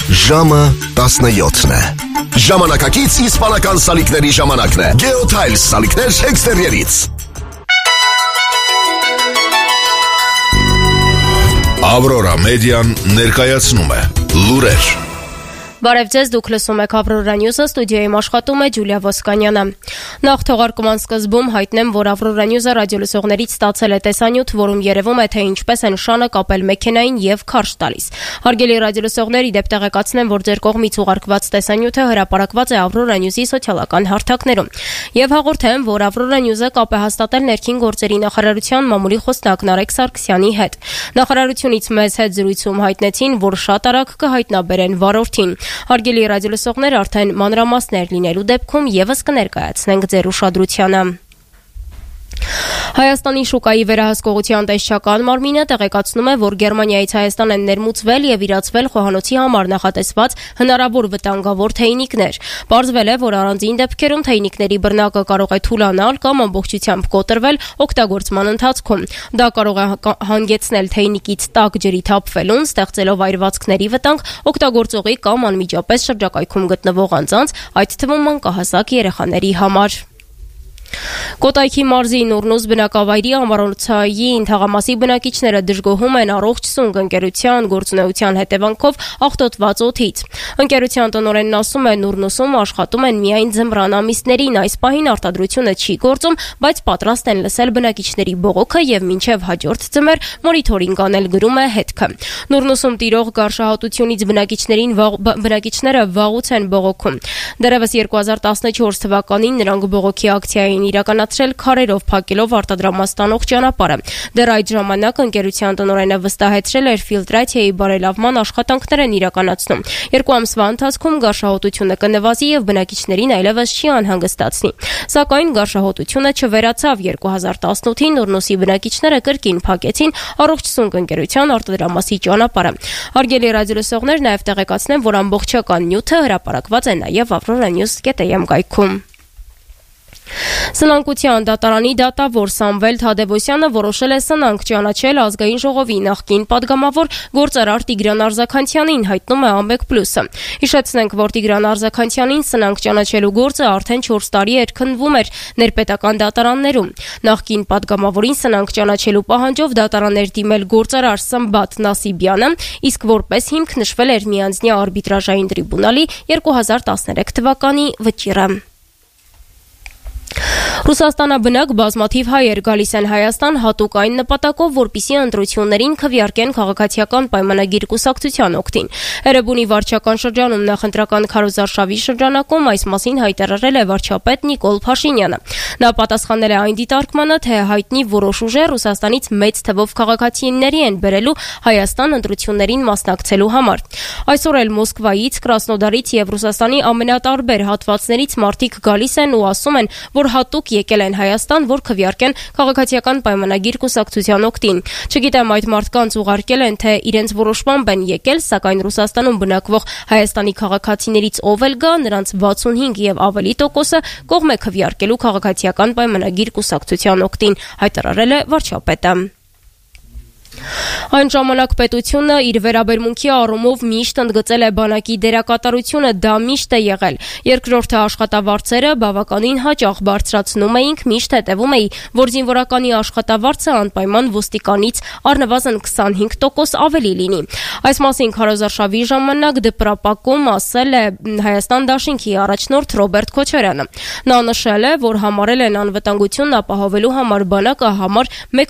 Ժամը 17-ն է։ Ժամանակակից իսպանական սալիկների ժամանակն է։ Geotiles սալիկներ էքստերիերից։ Aurora Median ներկայացնում է լուրեր։ Բարև ձեզ, դուք լսում եք Aurora News-ը, ստուդիոյում աշխատում է Ջուլիա Ոսկանյանը։ Նախ թողարկման սկզբում հայտնեմ, որ Aurora News-ը ռադիոլսողներից ստացել է տեսանյութ, որում երևում է, թե ինչպես են շանը կապել մեքենային եւ քարշ տալիս։ Հարգելի ռադիոլսողներ, իդեպ տեղեկացնեմ, որ ձեր կողմից ուղարկված տեսանյութը հրապարակված է Aurora News-ի սոցիալական հարթակներում։ Եվ հաղորդեմ, որ Aurora News-ը կապ է հաստատել ներքին գործերի նախարարության մամուլի խոսնակ Նարեկ Սարգսյանի հետ։ Նախարարությունից մեզ հետ զրույցում հայտնեցին, որ շատ արագ կհայտնաբերեն վարորդին։ Հարգելի ռադիոլսողներ, արդեն մանրամասներ լինելու դեպքում եւս կներկայացնենք ձեր ուշադրությանը։ Հայաստանի շուկայի վերահսկողության տեսչական մարմինը տեղեկացնում է, որ Գերմանիայից Հայաստան են ներմուծվել եւ իրացվել խոհանոցի համար նախատեսված հնարավոր վտանգավոր թեյնիկներ։ Պարզվել է, որ առանձին դեպքերում թեյնիկների բռնակը կարող է թուլանալ կամ ամբողջությամբ կոտրվել օգտագործման ընթացքում։ Դա կարող է հանգեցնել թեյնիկից տաք ջրի թափվելուն, ստեղծելով այրվածքների վտանգ օգտագործողի կամ անմիջապես շրջակայքում գտնվող անձանց, այդ թվում մանկահասակ երեխաների համար։ Կոտայքի մարզի Նուրնուզ բնակավայրի ամառոցային թաղամասի բնակիչները դժգոհում են առողջ սունկ ընկերության գործունեության հետևանքով աղտոտված օդից։ Ընկերության տնօրենն ասում է, Նուրնուսում աշխատում են միայն ձմռան ամիսներին, այս պահին արտադրությունը չի գործում, բայց պատրաստ են լսել բնակիչների բողոքը եւ մինչեւ հաջորդ ձմեռ մոնիթորինգ անել, գրում է հետքը։ Նուրնուսում տիրող գարշահոտությունից բնակիչները վաղուց են բողոքում։ Դեռևս 2014 թվականին նրանք բողոքի ակցիայի իրականացրել քարերով փակելով արտադրամաս տանող ճանապարհը։ Դեռ այդ ժամանակ ընկերության տնօրենը վստահեցրել էր ֆիլտրացիայի բարելավման աշխատանքներ են իրականացնում։ 2 ամսվա ընթացքում գարշահոտությունը կնվազի եւ բնակիչներին այլևս չի անհանգստացնի։ Սակայն գարշահոտությունը չվերացավ 2018-ին Նուրնուսի բնակիչները կրկին փակեցին առողջ սունկ ընկերության արտադրամասի ճանապարհը։ Հարգելի ռադիոլսողներ, նաեւ տեղեկացնեմ, որ ամբողջական նյութը հրապարակված է նաեւ aurora.news.am կայքում։ Սնանկության դատարանի դատավոր Սամվել Թադևոսյանը որոշել է սնանկ ճանաչել ազգային ժողովի նախկին падգամավոր գործարար Տիգրան Արզաքանցյանին, հայտնում է Ամեկ+-ը։ Հիշեցնենք, որ Տիգրան Արզաքանցյանին սնանկ ճանաչելու գործը արդեն 4 տարի էր քննվում էր ներպետական դատարաններում։ Նախկին падգամավորին սնանկ ճանաչելու պահանջով դատարան էր դիմել գործարար Սմբատ Նասիբյանը, իսկ որպես հիմք նշվել էր միանձնյա արբիտրաժային տրիբունալի 2013 թվականի վճիռը։ Ռուսաստանաբնակ բազմաթիվ հայեր գալիս են Հայաստան հատուկ այն նպատակով, որպեսզի ընտրություններին քվեարկեն քաղաքացիական պայմանագիր կուսակցության օգտին։ Էրեբունի վարչական շրջանում նախընտրական քարոզարշավի շրջանակում այս մասին հայտարարել է վարչապետ Նիկոլ Փաշինյանը։ Նա պատասխանել է այն դիտարկմանը, թե հայտնի որոշ ուժեր Ռուսաստանից մեծ թվով քաղաքացիների են բերելու Հայաստան ընտրություններին մասնակցելու համար։ Այսօր էլ Մոսկվայից, Կրասնոդարից եւ Ռուսաստանի ամենատարբեր հատվածներից մարդիկ գալիս են ու ասում են, որ հատուկ եկել են Հայաստան, որ քվեարկեն քաղաքացիական պայմանագիր կուսակցության օգտին։ Չգիտեմ, այդ մարդկանց ուղարկել են, թե իրենց որոշմամբ են եկել, սակայն Ռուսաստանում բնակվող Հայաստանի քաղաքացիներից ով էլ գա, նրանց 65 եւ ավելի տոկոսը կողմ է քվեարկելու քաղաքացիական պայմանագիր կուսակցության օգտին, հայտարարել է վարչապետը։ Այն ժամանակ պետությունը իր վերաբերմունքի առումով միշտ ընդգծել է բանակի դերակատարությունը, դա միշտ է եղել։ Երկրորդը աշխատավարձերը բավականին հաճախ բարձրացնում էինք, միշտ հետևում էի, որ զինվորականի աշխատավարձը անպայման ոստիկանից առնվազն 25% ավելի լինի։ Այս մասին քարոզարշավի ժամանակ դպրապակում ասել է Հայաստան դաշինքի առաջնորդ Ռոբերտ Քոչարյանը։ Նա նշել է, որ համարել են անվտանգությունն ապահովելու համար բանակը համար 1